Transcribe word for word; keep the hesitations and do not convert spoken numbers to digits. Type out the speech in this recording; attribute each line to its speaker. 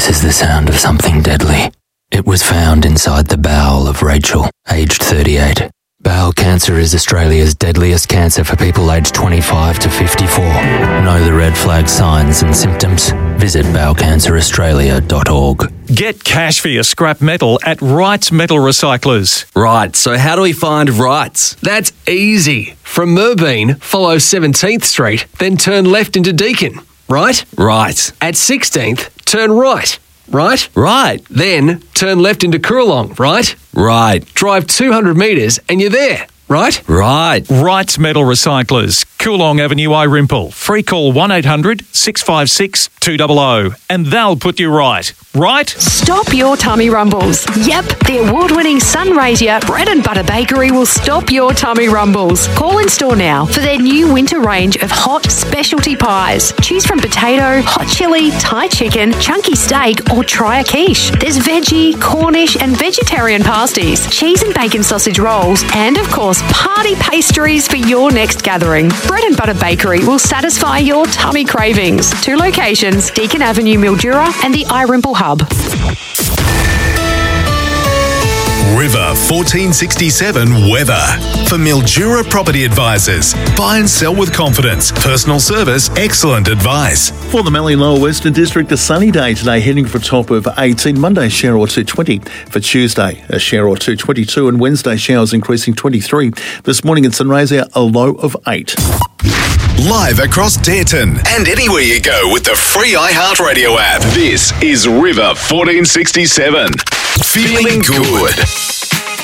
Speaker 1: This is the sound of something deadly. It was found inside the bowel of Rachel, aged thirty-eight. Bowel cancer is Australia's deadliest cancer for people aged twenty-five to fifty-four. Know the red flag signs and symptoms? Visit bowel cancer australia dot org.
Speaker 2: Get cash for your scrap metal at Wrights Metal Recyclers.
Speaker 3: Right, so how do we find Wrights? That's easy. From Merbeen, follow seventeenth Street, then turn left into Deakin. Right? Right. At sixteenth, turn right. Right? Right. Then turn left into Coorong, right? Right. Drive two hundred metres and you're there, right? Right.
Speaker 2: Wrights Metal Recyclers, Coorong Avenue, Irimple. Free call one eight hundred six five six two hundred and they'll put you right. Right?
Speaker 4: Stop your tummy rumbles. Yep, the award-winning Sunraysia Bread and Butter Bakery will stop your tummy rumbles. Call in store now for their new winter range of hot specialty pies. Choose from potato, hot chili, Thai chicken, chunky steak, or try a quiche. There's veggie, Cornish, and vegetarian pasties, cheese and bacon sausage rolls, and of course, party pastries for your next gathering. Bread and Butter Bakery will satisfy your tummy cravings. Two locations, Deakin Avenue, Mildura, and the Irimple Hub.
Speaker 5: River fourteen sixty-seven weather. For Mildura Property Advisors. Buy and sell with confidence. Personal service, excellent advice.
Speaker 6: For the Mallee Lower Western District, a sunny day today, heading for a top of eighteen. Monday, shower or two twenty. For Tuesday, a shower or two twenty-two. And Wednesday, showers increasing twenty-three. This morning in Sunraysia, a low of eight.
Speaker 5: Live across Dareton and anywhere you go with the free iHeartRadio app. This is River fourteen sixty-seven. Feeling good.